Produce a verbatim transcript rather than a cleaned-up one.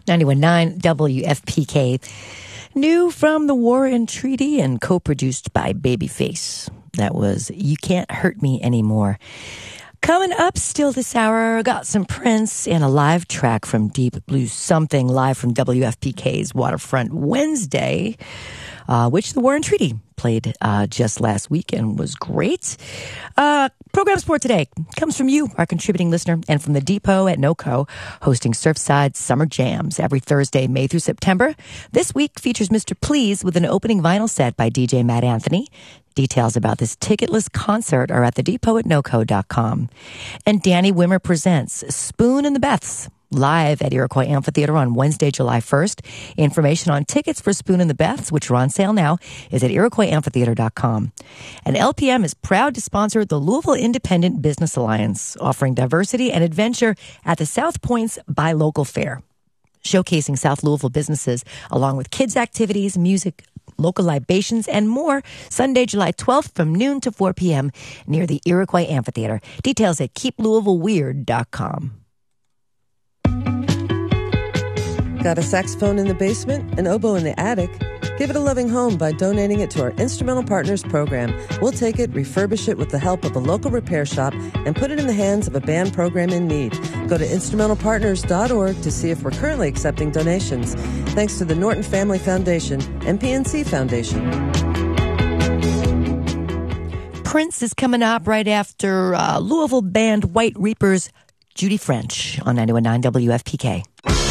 ninety-one point nine W F P K. New from the War and Treaty and co-produced by Babyface. That was You Can't Hurt Me Anymore. Coming up still this hour, got some Prince and a live track from Deep Blue Something live from W F P K's Waterfront Wednesday, uh, which the War and Treaty played uh, just last week and was great. Uh, program support today comes from you, our contributing listener, and from the Depot at NoCo, hosting Surfside Summer Jams every Thursday, May through September. This week features Mister Please with an opening vinyl set by D J Matt Anthony. Details about this ticketless concert are at the depot at noco dot com. And Danny Wimmer presents Spoon and the Beths live at Iroquois Amphitheater on Wednesday, July first. Information on tickets for Spoon and the Beths, which are on sale now, is at iroquois amphitheater dot com. And L P M is proud to sponsor the Louisville Independent Business Alliance, offering diversity and adventure at the South Point's Buy Local Fair, showcasing South Louisville businesses along with kids' activities, music, local libations, and more. Sunday, July twelfth from noon to four p.m. near the Iroquois Amphitheater. Details at keep louisville weird dot com. Got a saxophone in the basement, an oboe in the attic? Give it a loving home by donating it to our Instrumental Partners program. We'll take it, refurbish it with the help of a local repair shop, and put it in the hands of a band program in need. Go to instrumental partners dot org to see if we're currently accepting donations. Thanks to the Norton Family Foundation and P N C Foundation. Prince is coming up right after uh, Louisville band White Reapers' Judy French on ninety-one point nine W F P K.